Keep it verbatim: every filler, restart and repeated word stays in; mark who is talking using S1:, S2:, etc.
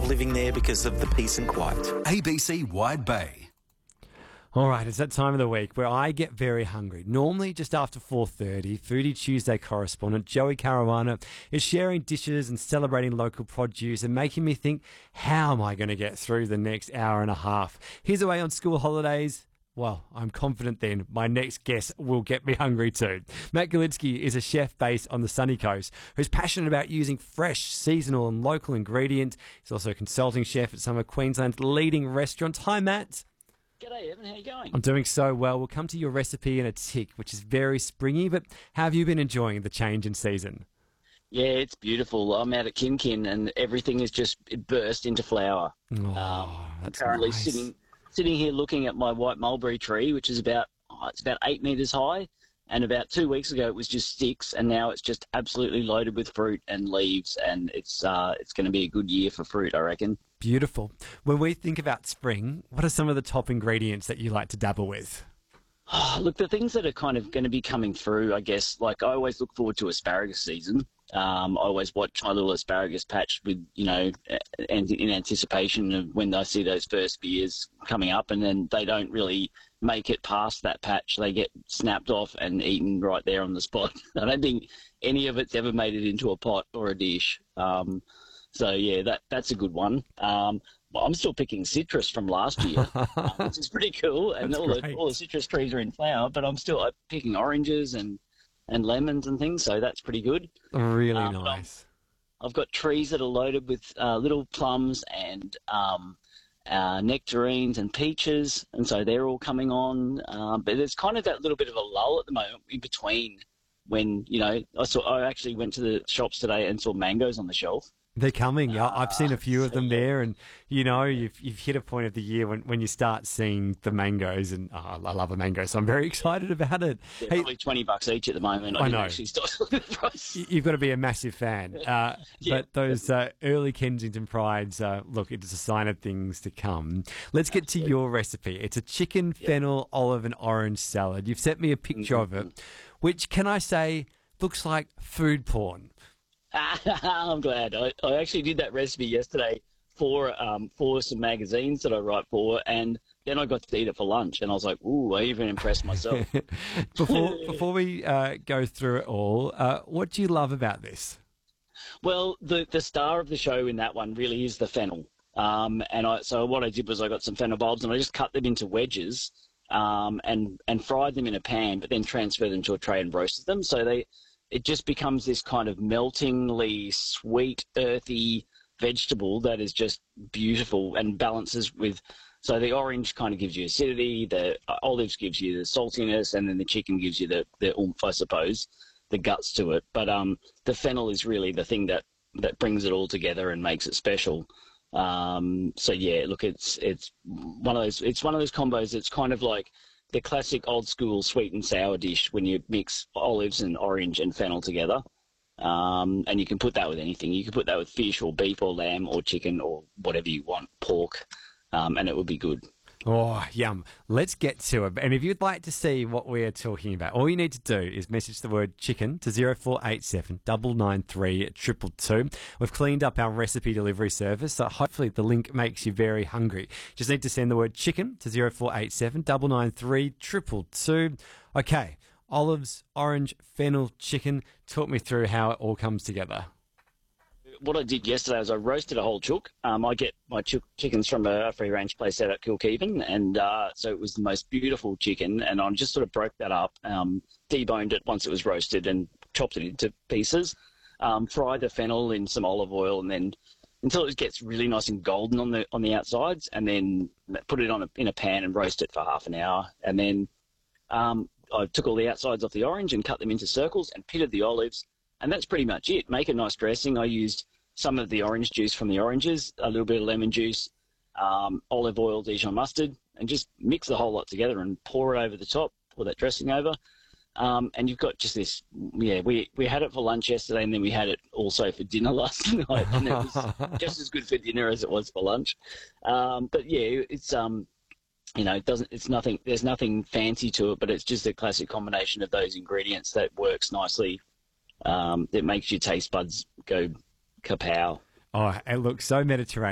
S1: living there because of the peace and quiet.
S2: A B C Wide Bay.
S3: All right, it's that time of the week where I get very hungry. Normally just after four thirty, Foodie Tuesday correspondent Joey Caruana is sharing dishes and celebrating local produce and making me think, how am I going to get through the next hour and a half? He's away on school holidays. Well, I'm confident then my next guest will get me hungry too. Matt Galinsky is a chef based on the sunny coast who's passionate about using fresh, seasonal and local ingredients. He's also a consulting chef at some of Queensland's leading restaurants. Hi, Matt.
S4: G'day, Evan. How you going?
S3: I'm doing so well. We'll come to your recipe in a tick, which is very springy, but how have you been enjoying the change in season?
S4: Yeah, it's beautiful. I'm out at Kinkin and everything is just it burst into flower.
S3: Oh,
S4: um,
S3: that's
S4: currently
S3: nice.
S4: sitting sitting here looking at my white mulberry tree, which is about oh, it's about eight metres high. And about two weeks ago, it was just sticks, and now it's just absolutely loaded with fruit and leaves, and it's uh, it's going to be a good year for fruit, I reckon.
S3: Beautiful. When we think about spring, what are some of the top ingredients that you like to dabble with?
S4: Oh, look, the things that are kind of going to be coming through, I guess, like I always look forward to asparagus season. Um, I always watch my little asparagus patch with, you know, and in anticipation of when I see those first spears coming up, and then they don't really make it past that patch. They get snapped off and eaten right there on the spot. I don't think any of it's ever made it into a pot or a dish. Um, so, yeah, that that's a good one. Um, well, I'm still picking citrus from last year, uh, which is pretty cool. And all the, all the citrus trees are in flower, but I'm still uh, picking oranges and, and lemons and things, so that's pretty good.
S3: Really
S4: um,
S3: nice.
S4: I've got trees that are loaded with uh, little plums and um, uh, nectarines and peaches, and so they're all coming on. Um, but there's kind of that little bit of a lull at the moment in between when, you know, I saw I actually went to the shops today and saw mangoes on the shelf.
S3: They're coming. I- I've seen a few of them
S4: so, yeah.
S3: there, and you know, you've you've hit a point of the year when, when you start seeing the mangoes, and oh, I love a mango, so I'm very excited about it.
S4: They're
S3: Hey,
S4: probably twenty bucks each at the moment. I,
S3: I
S4: didn't
S3: know.
S4: actually start looking at the price.
S3: y- you've got to be a massive fan. Uh,
S4: Yeah.
S3: But those uh, early Kensington Prides, uh, look, it's a sign of things to come. Let's get to your recipe. It's a chicken, fennel, olive, and orange salad. You've sent me a picture of it, which, can I say, looks like food porn.
S4: I'm glad. I, I actually did that recipe yesterday for um, for some magazines that I write for, and then I got to eat it for lunch, and I was like, ooh, I even impressed myself.
S3: before before we uh, go through it all, uh, what do you love about this?
S4: Well, the the star of the show in that one really is the fennel. Um, and I, so what I did was I got some fennel bulbs and I just cut them into wedges um, and and fried them in a pan, but then transferred them to a tray and roasted them. So they it just becomes this kind of meltingly sweet, earthy vegetable that is just beautiful and balances with. So the orange kind of gives you acidity, the olives gives you the saltiness, and then the chicken gives you the the oomph, I suppose, the guts to it. But um, the fennel is really the thing that that brings it all together and makes it special. Um, so yeah, look, it's it's one of those it's one of those combos. It's kind of like the classic old school sweet and sour dish when you mix olives and orange and fennel together. Um, and you can put that with anything. You can put that with fish or beef or lamb or chicken or whatever you want, pork, um, and it would be good.
S3: Oh, yum. Let's get to it. And if you'd like to see what we're talking about, all you need to do is message the word chicken to zero four eight seven nine nine three two two two. We've cleaned up our recipe delivery service, so hopefully the link makes you very hungry. Just need to send the word chicken to zero four eight seven nine nine three two two two. Okay, olives, orange, fennel, chicken. Talk me through how it all comes together.
S4: What I did yesterday was I roasted a whole chook. Um, I get my chook chickens from a free-range place out at Kilkeven, and uh, so it was the most beautiful chicken, and I just sort of broke that up, um, deboned it once it was roasted and chopped it into pieces, um, fried the fennel in some olive oil, and then until it gets really nice and golden on the on the outsides, and then put it on a, in a pan and roast it for half an hour, and then um, I took all the outsides off the orange and cut them into circles and pitted the olives. And that's pretty much it. Make a nice dressing. I used some of the orange juice from the oranges, a little bit of lemon juice, um, olive oil, Dijon mustard, and just mix the whole lot together and pour it over the top, pour that dressing over. Um, and you've got just this, yeah, we, we had it for lunch yesterday, and then we had it also for dinner last night. And it was just as good for dinner as it was for lunch. Um, but yeah, it's, um, you know, it doesn't, it's nothing, there's nothing fancy to it, but it's just a classic combination of those ingredients that works nicely. Um, that makes your taste buds go kapow.
S3: Oh, it looks so Mediterranean.